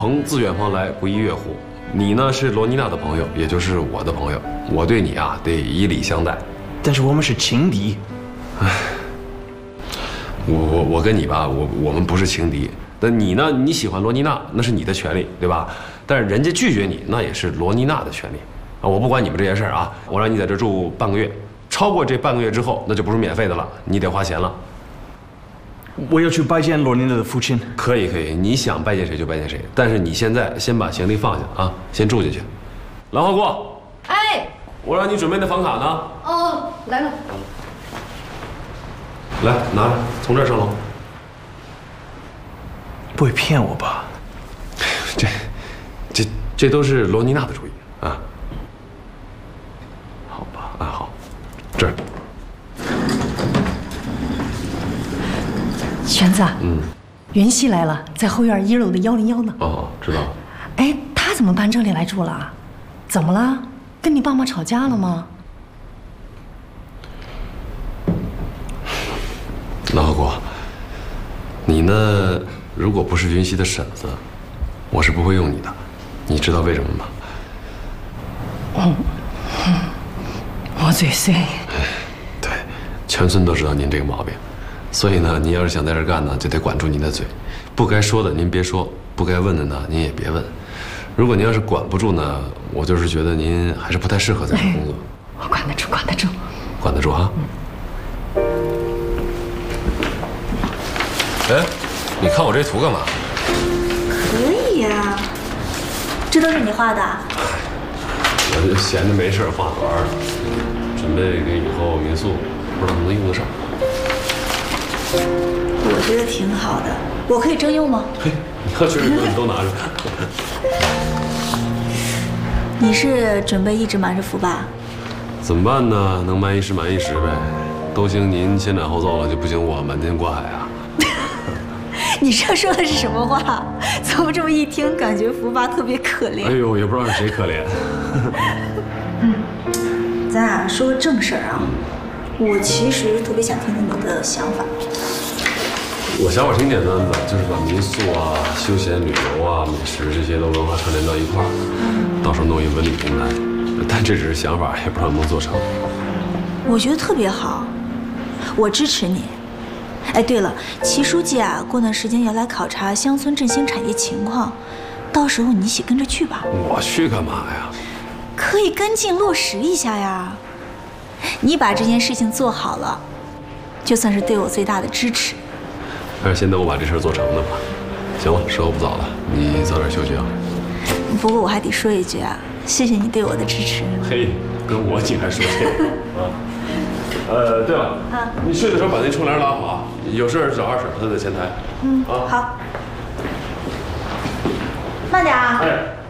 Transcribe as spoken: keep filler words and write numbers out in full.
朋自远方来，不亦乐乎。你呢是罗妮娜的朋友，也就是我的朋友，我对你啊得以礼相待。 但是我们是情敌。 唉，我我我跟你吧，我我们不是情敌。那你呢？你喜欢罗妮娜，那是你的权利，对吧？但是人家拒绝你，那也是罗妮娜的权利啊！我不管你们这件事儿啊，我让你在这住半个月，超过这半个月之后，那就不是免费的了，你得花钱了。 我要去拜见罗妮娜的父亲。 可以可以，你想拜见谁就拜见谁，但是你现在先把行李放下啊，先住进去。蓝花过， 哎， 我让你准备的房卡呢。 哦，来了。 来，拿着，从这儿上楼。 不会骗我吧？ 这，这这都是罗妮娜的主意啊。好吧，啊好，这儿。 玄子，嗯，云溪来了，在后院一楼的幺零幺呢。 哦，知道了。 哎，他怎么搬这里来住了？怎么了？跟你爸妈吵架了吗？ 老何果，你呢？如果不是云溪的婶子，我是不会用你的。你知道为什么吗？ 嗯，我嘴碎。 对，全村都知道您这个毛病。 所以呢，您要是想在这儿干呢，就得管住您的嘴，不该说的您别说，不该问的呢您也别问。如果您要是管不住呢，我就是觉得您还是不太适合在这儿工作。 我管得住，管得住， 管得住哈。哎，你看我这图干嘛？ 可以呀，这都是你画的？ 我就闲着没事画玩，准备给以后民宿不知道能不能用得上。 我觉得挺好的，我可以征用吗？ 嘿，你要确实你都拿着。 你是准备一直瞒着福爸？ 怎么办呢？能瞒一时瞒一时呗，都行您先斩后奏了，就不行我瞒天过海啊。 你这说的是什么话？怎么这么一听，感觉福爸特别可怜？ 哎呦，也不知道是谁可怜。 嗯，咱俩说个正事儿啊。 我其实特别想听听你的想法。 我想法挺简单的，就是把民宿啊、休闲旅游啊、美食这些都文化串联到一块儿，到时候弄一文旅平台。但这只是想法，也不知道能不能做成。 我觉得特别好，我支持你。哎，对了，齐书记啊，过段时间要来考察乡村振兴产业情况，到时候你一起跟着去吧。 我去干嘛呀？ 可以跟进落实一下呀。 你把这件事情做好了，就算是对我最大的支持。 还是先等我把这事儿做成的吧。行了，时候不早了，你早点休息啊。 不过我还得说一句啊，谢谢你对我的支持。 嘿，跟我竟还说这个啊？呃，对了，啊，你睡的时候把那窗帘拉好啊，有事找二婶，她在前台。 嗯，啊，好，慢点啊。 哎。